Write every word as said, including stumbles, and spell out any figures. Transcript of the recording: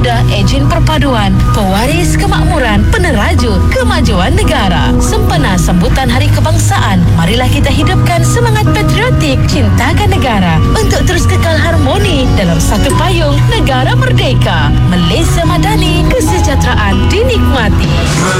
Pemuda Ejen Perpaduan, pewaris kemakmuran, peneraju kemajuan negara. Sempena sambutan Hari Kebangsaan, marilah kita hidupkan semangat patriotik, cintakan negara untuk terus kekal harmoni dalam satu payung negara merdeka. Malaysia Madani, kesejahteraan dinikmati.